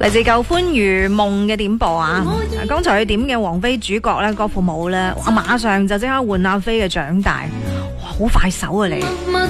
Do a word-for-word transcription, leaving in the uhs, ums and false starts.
嚟自舊歡如夢嘅點播啊！剛才佢點嘅王菲主角咧，郭父母咧，我馬上就即刻換阿飛嘅長大，哇好快手啊你！